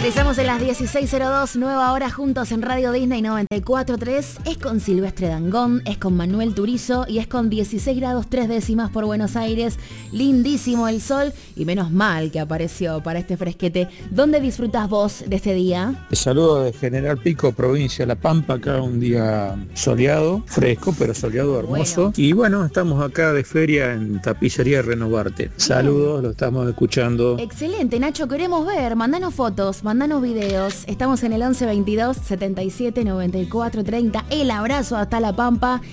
Finalizamos en las 16:02, nueva hora juntos en Radio Disney 94.3. Es con Silvestre Dangond, es con Manuel Turizo y es con 16 grados 3 décimas por Buenos Aires. Lindísimo el sol y menos mal que apareció para este fresquete. ¿Dónde disfrutás vos de este día? Te saludo de General Pico, provincia de La Pampa, acá un día soleado, fresco, pero soleado, hermoso. Bueno. Y bueno, estamos acá de feria en Tapicería Renovarte. Saludos, lo estamos escuchando. Excelente, Nacho, queremos ver. Mandanos fotos, mandanos videos. Estamos en el 11 22 77 94 30. El abrazo hasta La Pampa.